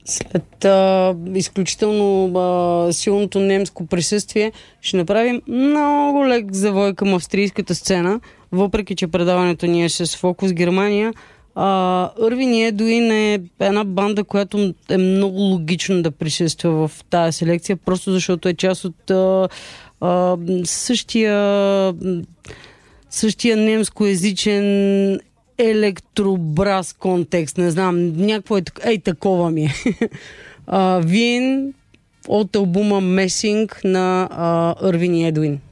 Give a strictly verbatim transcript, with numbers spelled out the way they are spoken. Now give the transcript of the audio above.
След а, изключително а, силното немско присъствие ще направим много лек завой към австрийската сцена, въпреки че предаването ни е с фокус Германия. Ирвин Едуин е една банда, която е много логично да присъства в тази селекция, просто защото е част от а, а, същия, същия немскоязичен електробраз контекст. Не знам, някакво е, ей, такова ми е. Вин от албума Месинг на Ирвин Едуин.